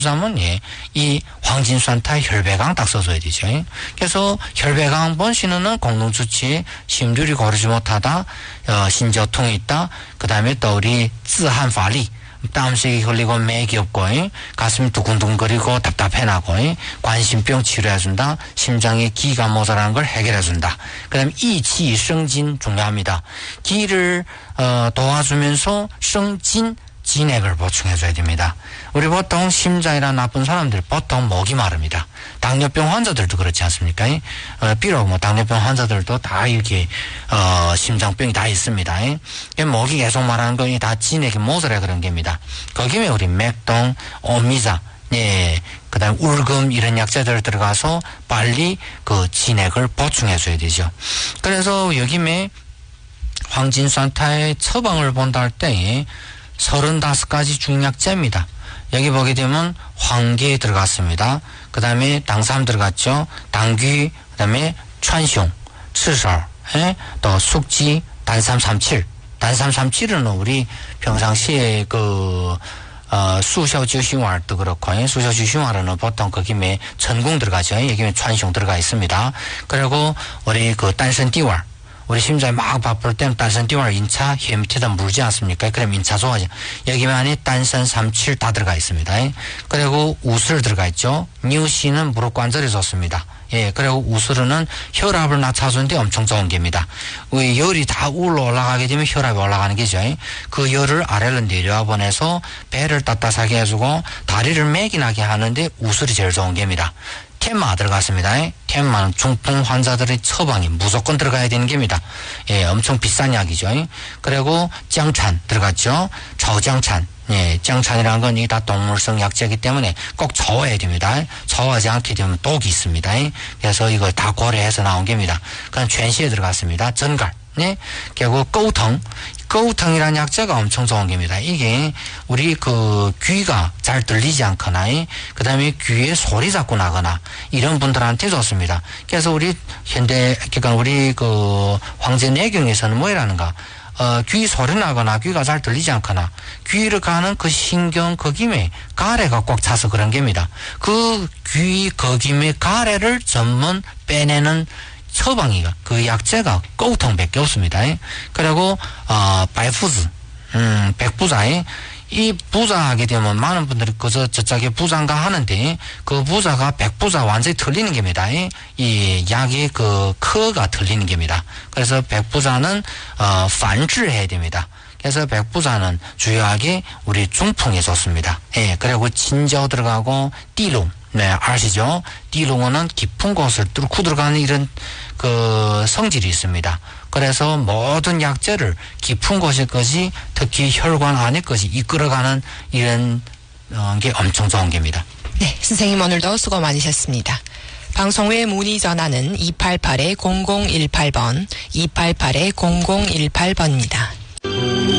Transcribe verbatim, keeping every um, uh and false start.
하면 예, 이 황진수한테 혈배강 딱 써줘야 되죠. 그래서 혈배강 번신호는 공동수치 심줄이 고르지 못하다, 어, 신저통이 있다. 그 다음에 또 우리 쯔한파리 땀색이 흘리고 맥이 없고 가슴이 두근두근거리고 답답해나고 관심병 치료해준다. 심장에 기가 모자라는 걸 해결해준다. 그 다음에 이치 성진 중요합니다. 기를 어, 도와주면서 성진 진액을 보충해줘야 됩니다. 우리 보통 심장이나 나쁜 사람들 보통 목이 마릅니다. 당뇨병 환자들도 그렇지 않습니까? 어, 비록 뭐 당뇨병 환자들도 다 이렇게 어, 심장병이 다 있습니다. 목이 계속 마르는 건 다 진액이 모자라 그런 겁니다. 거기에 우리 맥동, 오미자, 예, 그다음 울금 이런 약재들 들어가서 빨리 그 진액을 보충해줘야 되죠. 그래서 여기에 황진수한테의 처방을 본다 할 때 서른다섯 가지 중약재입니다. 여기 보게 되면 황계 들어갔습니다. 그 다음에 당삼 들어갔죠. 당귀, 그 다음에川芎, 츠설, 또 숙지, 단삼삼칠. 단삼삼칠은 우리 평상시에 그, 어, 수셔주신활도 그렇고, 수셔주신활은 보통 거기에 전궁 들어가죠. 여기에川芎 들어가 있습니다. 그리고 우리 그 단参띠활. 우리 심장이 막 바쁠 때는 단参띠활 인차 혀 밑에다 물지 않습니까? 그럼 인차 좋아져. 여기만 안에 단参삼칠 다 들어가 있습니다. 그리고 우슬 들어가 있죠. 뉴시는 무릎 관절에 좋습니다. 예, 그리고 우슬은 혈압을 낮춰주는데 엄청 좋은 겁니다. 열이 다 우로 올라가게 되면 혈압이 올라가는 거죠. 그 열을 아래로 내려와 보내서 배를 따뜻하게 해주고 다리를 매기나게 하는데 우슬이 제일 좋은 겁니다. 텐마 들어갔습니다. 텐마는 중풍 환자들의 처방이 무조건 들어가야 되는 겁니다. 예, 엄청 비싼 약이죠. 그리고 姜찬 들어갔죠. 저姜찬. 예, 姜찬이라는 건 이 다 동물성 약재이기 때문에 꼭 저어야 됩니다. 저어하지 않게 되면 독이 있습니다. 그래서 이걸 다 고려해서 나온 겁니다. 그럼全시에 들어갔습니다. 전갈. 네, 그리고 꼬우텅. 꼬우텅이라는 약재가 엄청 좋은 겁니다. 이게 우리 그 귀가 잘 들리지 않거나, 그 다음에 귀에 소리 자꾸 나거나 이런 분들한테 좋습니다. 그래서 우리 현대, 그러니까 우리 그 황제내경에서는 뭐라는가? 어, 귀 소리 나거나 귀가 잘 들리지 않거나 귀를 가는 그 신경 거김에 가래가 꽉 차서 그런 겁니다. 그 귀 거김의 가래를 전문 빼내는 처방이가 그 약재가 꼬우텅밖에 없습니다. 그리고 어, 바이푸즈, 음, 백부자에 이 부자하게 되면 많은 분들이 그저 저쪽에 부자인가 하는데 그 부자가 백부자 완전히 틀리는 겁니다. 이 약의 그 커가 틀리는 겁니다. 그래서 백부자는 어, 반질해야 됩니다. 그래서 백부자는 주요하게 우리 중풍에 좋습니다. 예, 그리고 진저 들어가고 띠롱. 네, 아시죠? 띠롱어는 깊은 곳을 뚫고 들어가는 이런 그 성질이 있습니다. 그래서 모든 약재를 깊은 곳의 것이 특히 혈관 안의 것이 이끌어가는 이런 게 엄청 좋은 겁니다. 네, 선생님 오늘도 수고 많으셨습니다. 방송 외 문의 전화는 이팔팔 공공일팔 번, 이팔팔 공공일팔 번입니다.